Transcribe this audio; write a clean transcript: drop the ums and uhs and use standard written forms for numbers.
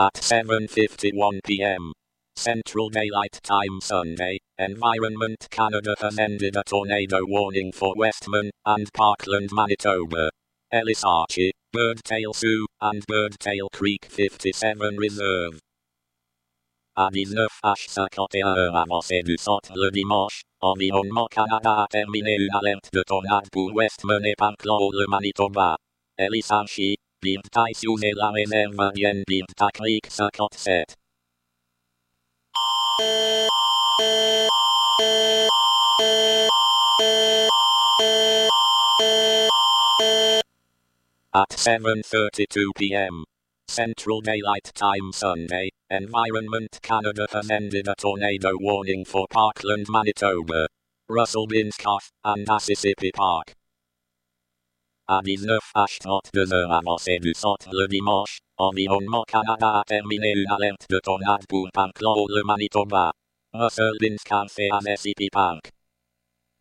At 7:51 p.m. Central Daylight Time Sunday, Environment Canada has ended a tornado warning for Westman and Parkland, Manitoba. Ellis Archie, Birdtail Sioux, and Birdtail Creek 57 Reserve. À 19h51 avancée du sort le dimanche, Environnement Canada a terminé une alerte de tornade pour Westman et Parkland, le Manitoba. Ellis Archie, Birdtail Sioux et la réserve indienne Birdtail Creek 57. At 7:32 p.m. Central Daylight Time Sunday, Environment Canada has ended a tornado warning for Parkland, Manitoba, Russell Binscoff, and Mississippi Park. À 19h32 avancée du sort le dimanche, Environnement Canada a terminé une alerte de tornade pour Parkland, le Manitoba, Russell Binscoff et Mississippi Park.